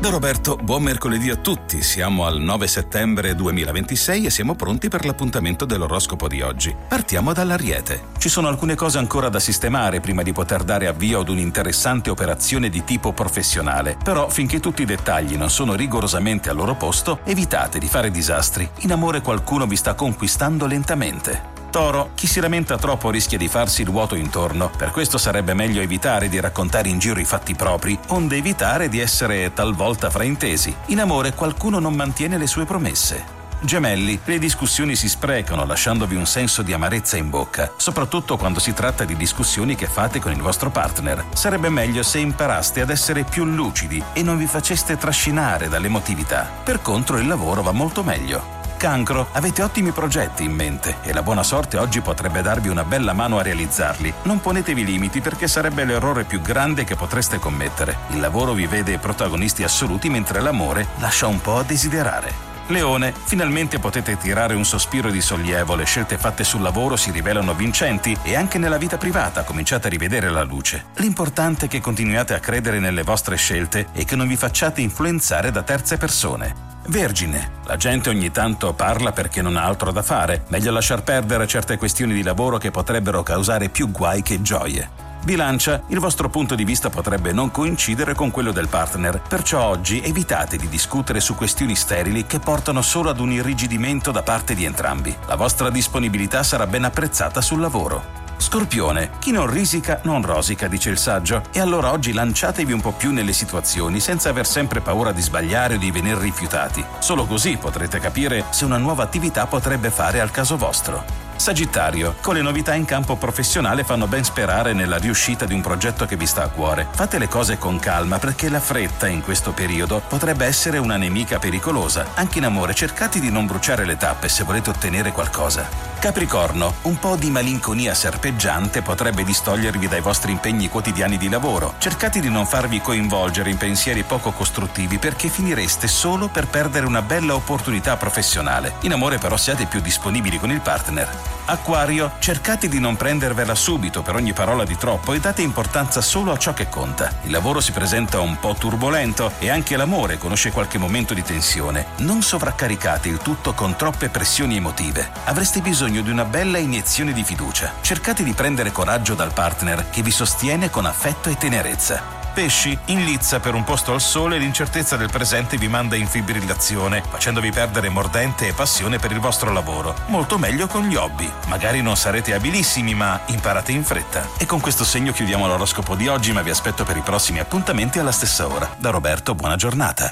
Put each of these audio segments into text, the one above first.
Da Roberto, buon mercoledì a tutti. Siamo al 9 settembre 2026 e siamo pronti per l'appuntamento dell'oroscopo di oggi. Partiamo dall'Ariete. Ci sono alcune cose ancora da sistemare prima di poter dare avvio ad un'interessante operazione di tipo professionale. Però, finché tutti i dettagli non sono rigorosamente al loro posto, evitate di fare disastri. In amore qualcuno vi sta conquistando lentamente. Toro, chi si lamenta troppo rischia di farsi il vuoto intorno, per questo sarebbe meglio evitare di raccontare in giro i fatti propri, onde evitare di essere talvolta fraintesi. In amore qualcuno non mantiene le sue promesse. Gemelli, le discussioni si sprecano lasciandovi un senso di amarezza in bocca, soprattutto quando si tratta di discussioni che fate con il vostro partner. Sarebbe meglio se imparaste ad essere più lucidi e non vi faceste trascinare dall'emotività. Per contro il lavoro va molto meglio. Cancro, avete ottimi progetti in mente e la buona sorte oggi potrebbe darvi una bella mano a realizzarli. Non ponetevi limiti perché sarebbe l'errore più grande che potreste commettere. Il lavoro vi vede protagonisti assoluti mentre l'amore lascia un po' a desiderare. Leone, finalmente potete tirare un sospiro di sollievo, le scelte fatte sul lavoro si rivelano vincenti e anche nella vita privata cominciate a rivedere la luce. L'importante è che continuiate a credere nelle vostre scelte e che non vi facciate influenzare da terze persone. Vergine, la gente ogni tanto parla perché non ha altro da fare, meglio lasciar perdere certe questioni di lavoro che potrebbero causare più guai che gioie. Bilancia, il vostro punto di vista potrebbe non coincidere con quello del partner, perciò oggi evitate di discutere su questioni sterili che portano solo ad un irrigidimento da parte di entrambi. La vostra disponibilità sarà ben apprezzata sul lavoro. Scorpione, chi non risica non rosica, dice il saggio, e allora oggi lanciatevi un po' più nelle situazioni senza aver sempre paura di sbagliare o di venir rifiutati. Solo così potrete capire se una nuova attività potrebbe fare al caso vostro. Sagittario, con le novità in campo professionale fanno ben sperare nella riuscita di un progetto che vi sta a cuore. Fate le cose con calma perché la fretta in questo periodo potrebbe essere una nemica pericolosa. Anche in amore cercate di non bruciare le tappe se volete ottenere qualcosa. Capricorno, un po' di malinconia serpeggiante potrebbe distogliervi dai vostri impegni quotidiani di lavoro. Cercate di non farvi coinvolgere in pensieri poco costruttivi perché finireste solo per perdere una bella opportunità professionale. In amore però siate più disponibili con il partner. Acquario, cercate di non prendervela subito per ogni parola di troppo e date importanza solo a ciò che conta. Il lavoro si presenta un po' turbolento e anche l'amore conosce qualche momento di tensione. Non sovraccaricate il tutto con troppe pressioni emotive. Avreste bisogno di una bella iniezione di fiducia. Cercate di prendere coraggio dal partner che vi sostiene con affetto e tenerezza. Pesci, in lizza per un posto al sole, l'incertezza del presente vi manda in fibrillazione, facendovi perdere mordente e passione per il vostro lavoro. Molto meglio con gli hobby. Magari non sarete abilissimi, ma imparate in fretta. E con questo segno chiudiamo l'oroscopo di oggi, ma vi aspetto per i prossimi appuntamenti alla stessa ora. Da Roberto, buona giornata.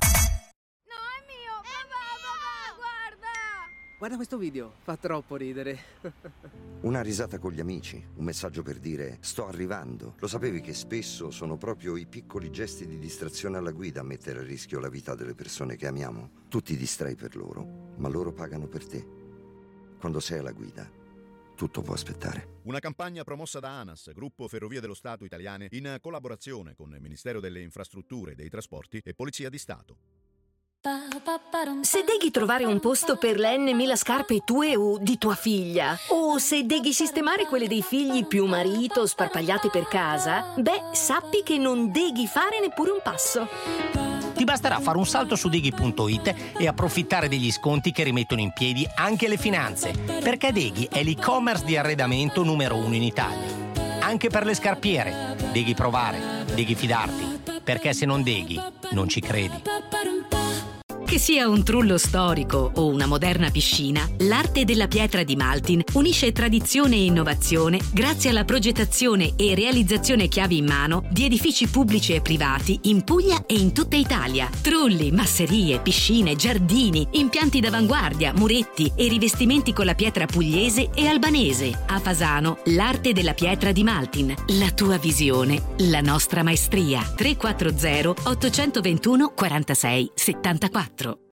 Guarda questo video, fa troppo ridere. Una risata con gli amici, un messaggio per dire sto arrivando. Lo sapevi che spesso sono proprio i piccoli gesti di distrazione alla guida a mettere a rischio la vita delle persone che amiamo? Tu ti distrai per loro, ma loro pagano per te. Quando sei alla guida, tutto può aspettare. Una campagna promossa da ANAS, Gruppo Ferrovie dello Stato Italiane, in collaborazione con il Ministero delle Infrastrutture e dei Trasporti e Polizia di Stato. Se devi trovare un posto per le N.000 scarpe tue o di tua figlia, o se devi sistemare quelle dei figli più marito sparpagliate per casa, beh, sappi che non devi fare neppure un passo. Ti basterà fare un salto su Deghi.it e approfittare degli sconti che rimettono in piedi anche le finanze, perché Deghi è l'e-commerce di arredamento numero 1 in Italia. Anche per le scarpiere, devi provare, devi fidarti, perché se non Deghi, non ci credi. Che sia un trullo storico o una moderna piscina, l'arte della pietra di Maltin unisce tradizione e innovazione grazie alla progettazione e realizzazione chiavi in mano di edifici pubblici e privati in Puglia e in tutta Italia. Trulli, masserie, piscine, giardini, impianti d'avanguardia, muretti e rivestimenti con la pietra pugliese e albanese. A Fasano, l'arte della pietra di Maltin. La tua visione, la nostra maestria. 340 821 46 74.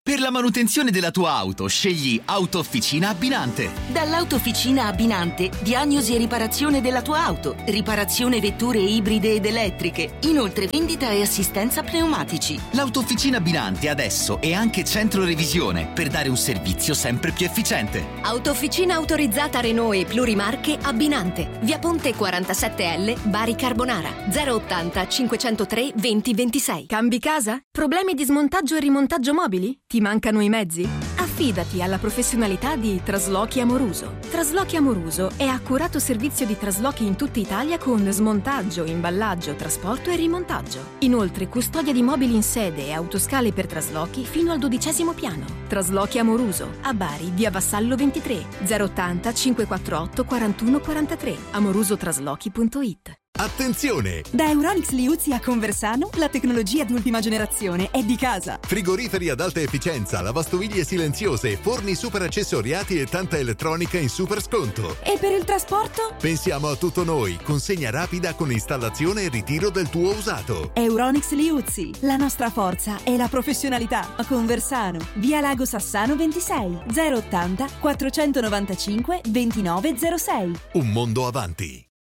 Per la manutenzione della tua auto, scegli Autofficina Abbinante. Dall'Autofficina Abbinante, diagnosi e riparazione della tua auto, riparazione vetture ibride ed elettriche, inoltre vendita e assistenza pneumatici. L'Autofficina Abbinante adesso è anche centro revisione per dare un servizio sempre più efficiente. Autofficina autorizzata Renault e plurimarche Abbinante. Via Ponte 47L, Bari Carbonara. 080 503 2026. Cambi casa? Problemi di smontaggio e rimontaggio mobili? Ti mancano i mezzi? Affidati alla professionalità di Traslochi Amoruso. Traslochi Amoruso è accurato servizio di traslochi in tutta Italia con smontaggio, imballaggio, trasporto e rimontaggio. Inoltre custodia di mobili in sede e autoscale per traslochi fino al 12° piano. Traslochi Amoruso, a Bari, via Vassallo 23, 080 548 41 43, amorusotraslochi.it. Attenzione! Da Euronics Liuzzi a Conversano, la tecnologia di ultima generazione è di casa. Frigoriferi ad alta efficienza, lavastoviglie silenziose, forni super accessoriati e tanta elettronica in super sconto. E per il trasporto? Pensiamo a tutto noi, consegna rapida con installazione e ritiro del tuo usato. Euronics Liuzzi, la nostra forza è la professionalità. A Conversano, via Lago Sassano 26, 080 495 2906. Un mondo avanti.